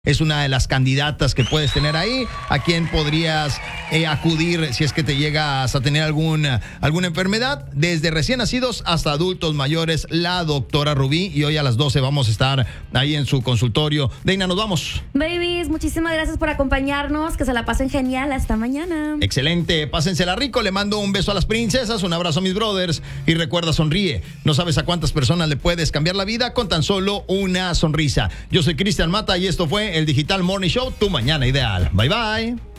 Es una de las candidatas que puedes tener ahí, a quien podrías acudir si es que te llegas a tener alguna enfermedad, desde recién nacidos hasta adultos mayores, la doctora Rubí. Y hoy a las 12 vamos a estar ahí en su consultorio. Deina, nos vamos. Babies, muchísimas gracias por acompañarnos, que se la pasen genial, hasta mañana. Excelente, pásensela rico, le mando un beso a las princesas, un abrazo a mis brothers y recuerda, sonríe. No sabes a cuántas personas le puedes cambiar la vida con tan solo una sonrisa. Yo soy Cristian Mata y esto fue el Digital Morning Show, tu mañana ideal. Bye bye.